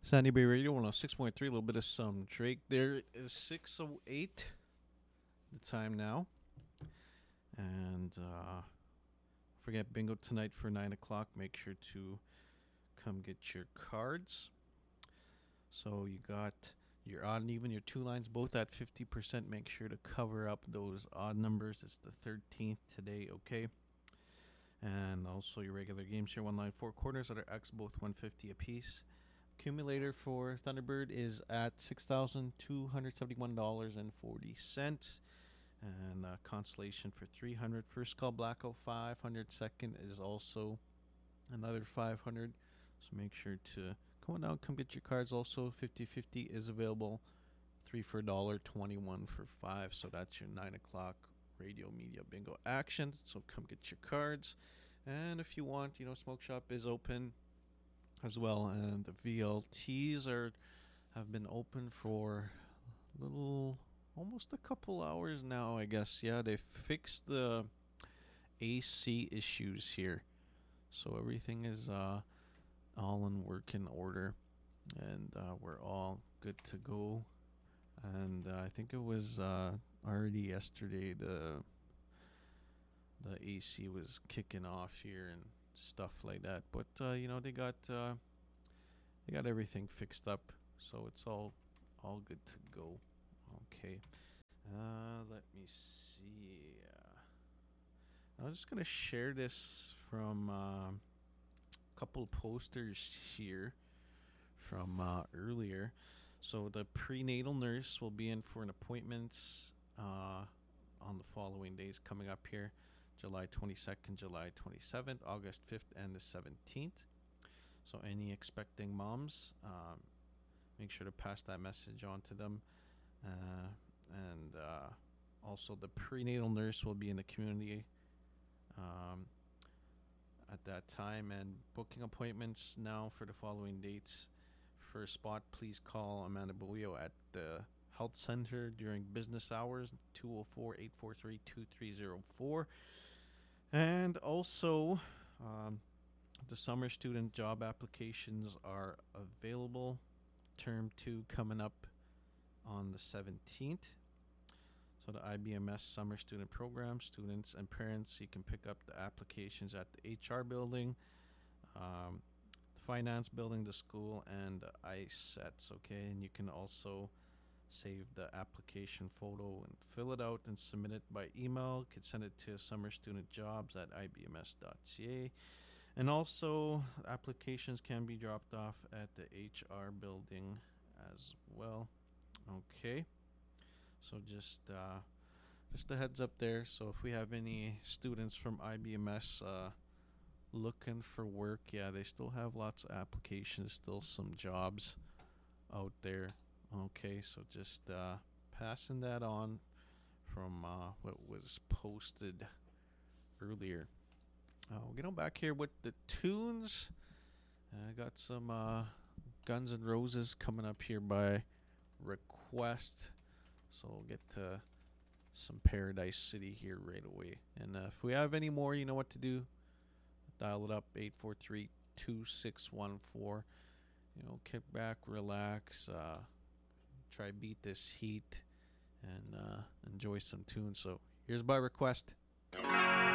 Sandy Bay Radio 106.3, a little bit of some Drake. There is 6:08, the time now. And forget bingo tonight for 9 o'clock. Make sure to come get your cards. So you got your odd and even, your two lines, both at 50%. Make sure to cover up those odd numbers. It's the 13th today, okay? And also your regular games here, one line, four quarters that are X, both 150 apiece. Accumulator for Thunderbird is at $6,271.40. And consolation for 300. First call Blackout 500. Second is also another 500. So make sure to come on down, come get your cards. Also 50-50 is available. 3 for $1, 21 for 5. So that's your 9 o'clock radio media bingo action. So come get your cards. And if you want, Smoke Shop is open as well, and the VLTs have been open for almost a couple hours now, I guess. Yeah, they fixed the AC issues here, so everything is all in working order, and we're all good to go. And I think it was already yesterday the AC was kicking off here and stuff like that, but they got everything fixed up, so it's all good to go. Okay, let me see. I'm just gonna share this from a couple posters here from earlier. So the prenatal nurse will be in for an appointment on the following days coming up here. July 22nd, July 27th, August 5th, and the 17th. So any expecting moms, make sure to pass that message on to them. And also the prenatal nurse will be in the community at that time. And booking appointments now for the following dates. For a spot, please call Amanda Bulio at the Health Center during business hours, 204-843-2304. And also, the summer student job applications are available. Term 2 coming up on the 17th. So the IBMS summer student program, students and parents, you can pick up the applications at the HR building, the finance building, the school, and the ICE sets, okay? And you can also save the application photo and fill it out and submit it by email. You can send it to summerstudentjobs@ibms.ca. And also, applications can be dropped off at the HR building as well. Okay. So just a heads up there. So if we have any students from IBMS looking for work, yeah, they still have lots of applications, still some jobs out there. Okay, so just passing that on from what was posted earlier. We'll get on back here with the tunes. I got some Guns N' Roses coming up here by request. So we'll get to some Paradise City here right away. And if we have any more, you know what to do. Dial it up, 843-2614. Kick back, relax, try beat this heat, and enjoy some tunes. So here's by request.